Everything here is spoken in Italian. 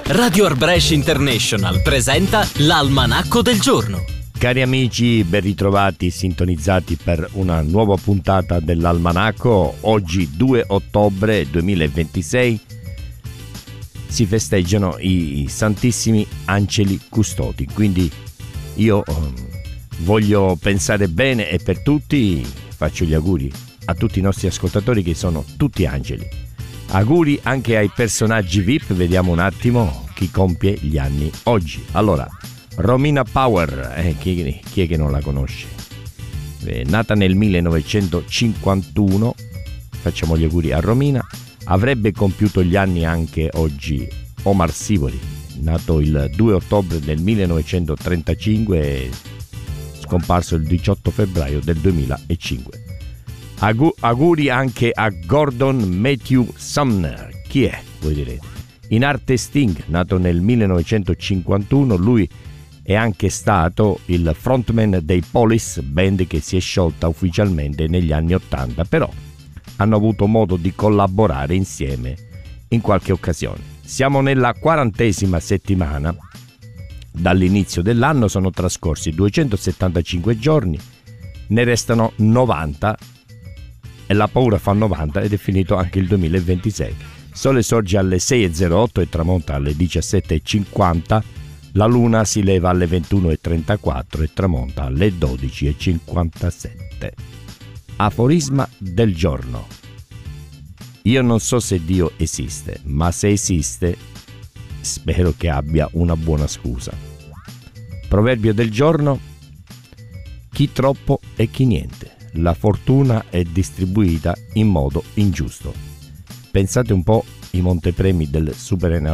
Radio Arbresh International presenta l'Almanacco del giorno. Cari amici, ben ritrovati, sintonizzati per una nuova puntata dell'Almanacco. Oggi 2 ottobre 2026 si festeggiano i Santissimi Angeli Custodi, quindi io voglio pensare bene e per tutti faccio gli auguri a tutti i nostri ascoltatori che sono tutti angeli. Auguri anche ai personaggi VIP, vediamo un attimo chi compie gli anni oggi. Allora, Romina Power, chi è che non la conosce? Nata nel 1951, facciamo gli auguri a Romina. Avrebbe compiuto gli anni anche oggi Omar Sivori, nato il 2 ottobre del 1935 e scomparso il 18 febbraio del 2005. Auguri anche a Gordon Matthew Sumner. Chi è? Voi direte. In arte Sting, nato nel 1951, lui è anche stato il frontman dei Police, band che si è sciolta ufficialmente negli anni 80, però hanno avuto modo di collaborare insieme in qualche occasione. Siamo nella 40ª settimana dall'inizio dell'anno, sono trascorsi 275 giorni, ne restano 90 e la paura fa 90 ed è finito anche il 2026. Sole sorge alle 6:08 e tramonta alle 17:50, la luna si leva alle 21:34 e tramonta alle 12:57. Aforisma del giorno. Io non so se Dio esiste, ma se esiste spero che abbia una buona scusa. Proverbio del giorno. Chi troppo e chi niente. La fortuna è distribuita in modo ingiusto. Pensate un po' i montepremi del Super